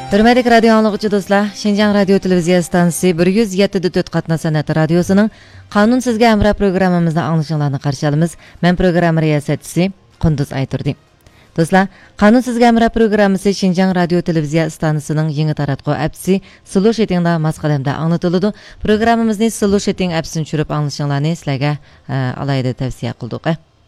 Hürmetlik radyo anlıqçı dostlar, Şinjan Radyo Televiziya Stansı 107.4 Qatna Sanat Radyosu'nun Qanun Sizge Emra programımızda anlaşılanlarını qarşı alımız. Ben program riyasatçısı Qunduz Ayturdi. Dostlar, Qanun Sizge Emra programısı Şinjan Radyo Televiziya Stanısının yeni taratqı əpsi Sulu Şeting'da Maskalem'de anlatılıdı. Programımızın Sulu Şeting əpsini çürüp anlaşılanlarını sizlerge alayda tavsiye kıldık.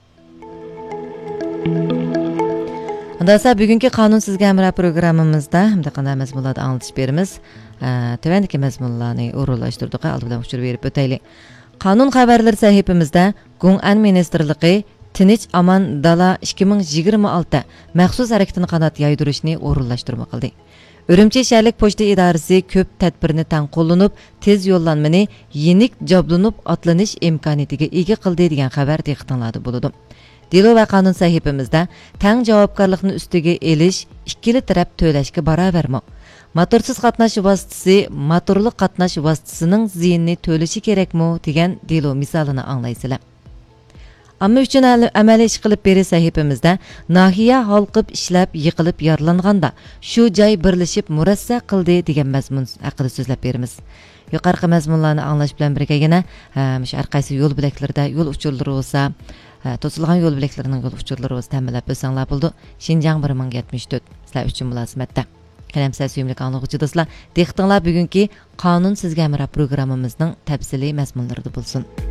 Ondasa bugünkü Qanun Sizge Emra programımızda hem de qanday məzmunlarda anlatış berimiz. Tövəndiki məzmunlarını uğurlaşdırdıq. Aldı bilan uçur verip ötəyli. Qanun xəbərləri səhifimizdə Gun'an Ministerliği Tinch Aman Dala 2026 məxsus hərəkətini qanat yaydırışını uğurlaşdırma qıldı. Ürümçi şəhərlik poçta idarəsi köp tədbirini tən qollunub, tez yollanmani yenik jablanıb atlanış imkaniyetiga ega qildi degan xəbər diqqətinizdə buludu. Dilo ve kanun sahibimizde tang javobgarlikni üstüge elish ikkili taraf to'lashga barabarmi? Motorsiz qatnash vositasi motorli qatnash vositasının ziyinini to'lashi kerakmi degan dilo misolini anglaysizlar. Amma uchun amaliy ish qilib berish sahifimizda nahiya halqib ishlab yiqilib yaralanganda shu joy birlashib murassa qildi degan mazmun haqida so'zlab beramiz. Yuqorqi mazmunlarni anglash bilan birga yana har qaysi yo'l bilaklarida yo'l uchurlari bo'lsa, to'silgan yo'l bilaklarining yo'l uchurlari o'z ta'minlab bo'lsanglar bo'ldi. Şinjan 1074 sizlar uchun munosabatda. Qalamsiz suyumli anlıqçı dostlar, diqqətinizlər bugünkü Qanun Sizge Emra programımızın təfsili məzmunlarında bulsun.